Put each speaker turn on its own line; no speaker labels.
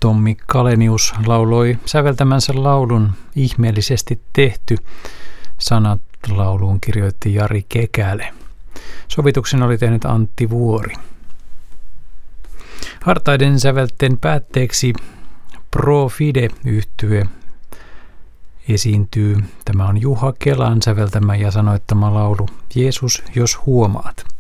Tommi Kalenius lauloi säveltämänsä laulun Ihmeellisesti tehty. Sanat lauluun kirjoitti Jari Kekäle. Sovituksen oli tehnyt Antti Vuori. Hartaiden sävelten päätteeksi Pro Fide-yhtye esiintyy. Tämä on Juha Kelan säveltämä ja sanoittama laulu Jeesus, jos huomaat.